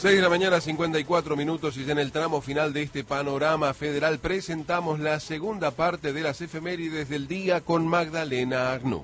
6 de la mañana, 54 minutos, y ya en el tramo final de este panorama federal presentamos la segunda parte de las efemérides del día con Magdalena Agnú.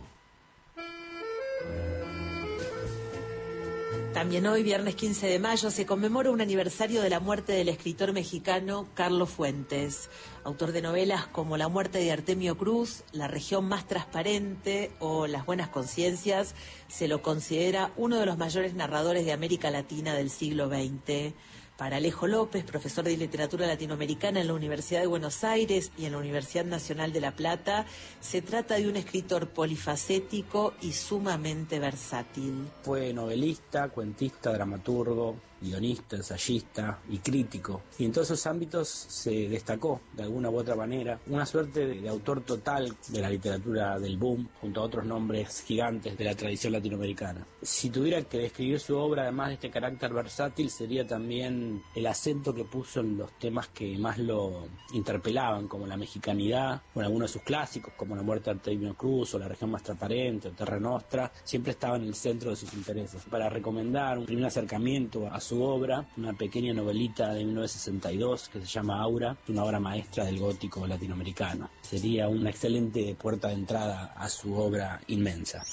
También hoy, viernes 15 de mayo, se conmemora un aniversario de la muerte del escritor mexicano Carlos Fuentes, autor de novelas como La muerte de Artemio Cruz, La región más transparente o Las buenas conciencias. Se lo considera uno de los mayores narradores de América Latina del siglo XX. Para Alejo López, profesor de literatura latinoamericana en la Universidad de Buenos Aires y en la Universidad Nacional de La Plata, se trata de un escritor polifacético y sumamente versátil. Fue novelista, cuentista, dramaturgo, guionista, ensayista y crítico. Y en todos esos ámbitos se destacó, de alguna u otra manera, una suerte de autor total de la literatura del boom, junto a otros nombres gigantes de la tradición latinoamericana. Si tuviera que describir su obra, además de este carácter versátil, sería también el acento que puso en los temas que más lo interpelaban, como la mexicanidad, con algunos de sus clásicos, como La muerte de Artemio Cruz, o La región más transparente, o Terra Nostra, siempre estaba en el centro de sus intereses. Para recomendar un primer acercamiento a su obra, una pequeña novelita de 1962 que se llama Aura, una obra maestra del gótico latinoamericano. Sería una excelente puerta de entrada a su obra inmensa.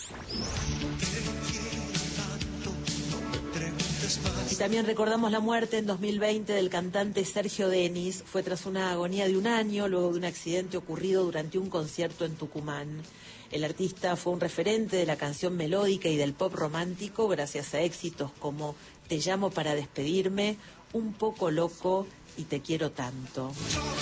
Y también recordamos la muerte en 2020 del cantante Sergio Denis. Fue tras una agonía de un año, luego de un accidente ocurrido durante un concierto en Tucumán. El artista fue un referente de la canción melódica y del pop romántico gracias a éxitos como Te llamo para despedirme, Un poco loco y Te quiero tanto.